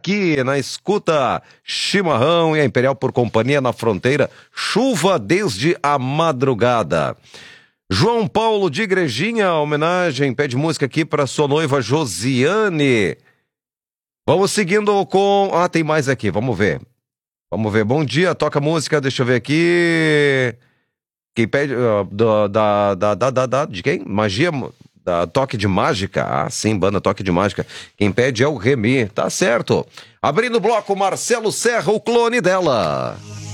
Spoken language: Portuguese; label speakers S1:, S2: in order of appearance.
S1: aqui na escuta. Chimarrão e a Imperial por companhia na fronteira. Chuva desde a madrugada. João Paulo de Igrejinha, homenagem, pede música aqui para sua noiva Josiane. Vamos seguindo com... Ah, tem mais aqui, vamos ver. Bom dia, toca música, deixa eu ver aqui. Quem pede... de quem? Magia... Toque de Mágica. Ah, sim, banda Toque de Mágica. Quem pede é o Remy, tá certo. Abrindo o bloco, Marcelo Serra, o clone dela.